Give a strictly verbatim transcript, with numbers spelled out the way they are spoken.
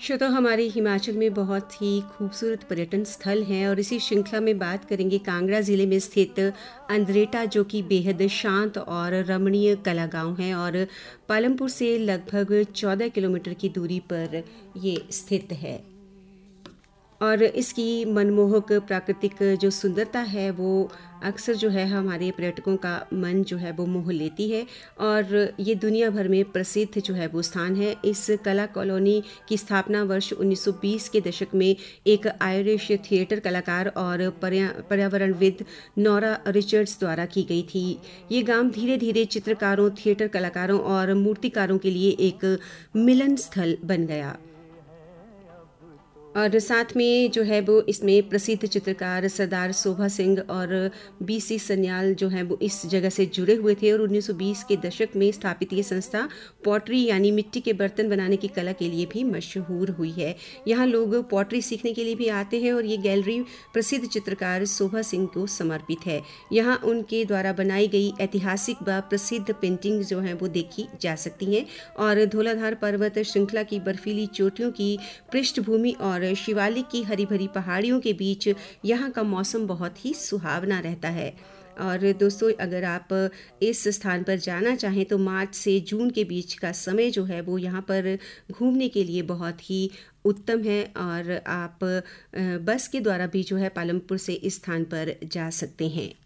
श्रोता, हमारे हिमाचल में बहुत ही खूबसूरत पर्यटन स्थल हैं और इसी श्रृंखला में बात करेंगे कांगड़ा ज़िले में स्थित अंद्रेटा, जो कि बेहद शांत और रमणीय कला गांव है और पालमपुर से लगभग चौदह किलोमीटर की दूरी पर ये स्थित है। और इसकी मनमोहक प्राकृतिक जो सुंदरता है वो अक्सर जो है हमारे पर्यटकों का मन जो है वो मोह लेती है और ये दुनिया भर में प्रसिद्ध जो है वो स्थान है। इस कला कॉलोनी की स्थापना वर्ष उन्नीस सौ बीस के दशक में एक आयरिश थिएटर कलाकार और पर्यावरणविद नोरा रिचर्ड्स द्वारा की गई थी। ये गांव धीरे धीरे चित्रकारों, थिएटर कलाकारों और मूर्तिकारों के लिए एक मिलन स्थल बन गया और साथ में जो है वो इसमें प्रसिद्ध चित्रकार सरदार शोभा सिंह और बीसी सन्याल जो है वो इस जगह से जुड़े हुए थे और उन्नीस सौ बीस के दशक में स्थापित ये संस्था पॉटरी यानी मिट्टी के बर्तन बनाने की कला के लिए भी मशहूर हुई है। यहाँ लोग पॉटरी सीखने के लिए भी आते हैं और ये गैलरी प्रसिद्ध चित्रकार शोभा सिंह को समर्पित है। यहाँ उनके द्वारा बनाई गई ऐतिहासिक व प्रसिद्ध पेंटिंग जो हैं वो देखी जा सकती हैं और धौलाधार पर्वत श्रृंखला की बर्फीली चोटियों की पृष्ठभूमि और शिवालिक की हरी भरी पहाड़ियों के बीच यहाँ का मौसम बहुत ही सुहावना रहता है। और दोस्तों, अगर आप इस स्थान पर जाना चाहें तो मार्च से जून के बीच का समय जो है वो यहाँ पर घूमने के लिए बहुत ही उत्तम है और आप बस के द्वारा भी जो है पालमपुर से इस स्थान पर जा सकते हैं।